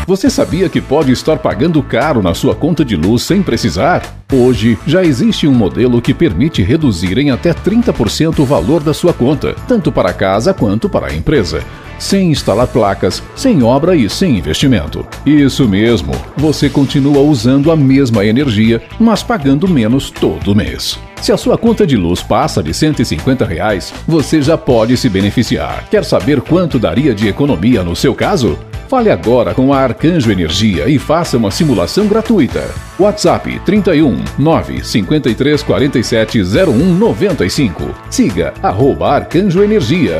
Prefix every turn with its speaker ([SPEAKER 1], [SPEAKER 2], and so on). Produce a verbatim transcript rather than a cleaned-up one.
[SPEAKER 1] Você sabia que pode estar pagando caro na sua conta de luz sem precisar? Hoje, já existe um modelo que permite reduzir em até trinta por cento o valor da sua conta, tanto para a casa quanto para a empresa, sem instalar placas, sem obra e sem investimento. Isso mesmo, você continua usando a mesma energia, mas pagando menos todo mês. Se a sua conta de luz passa de cento e cinquenta reais, você já pode se beneficiar. Quer saber quanto daria de economia no seu caso? Fale agora com a Arcanjo Energia e faça uma simulação gratuita. WhatsApp trinta e um, nove, cinquenta e três, quarenta e sete, zero um, noventa e cinco. Siga arroba Arcanjo Energia.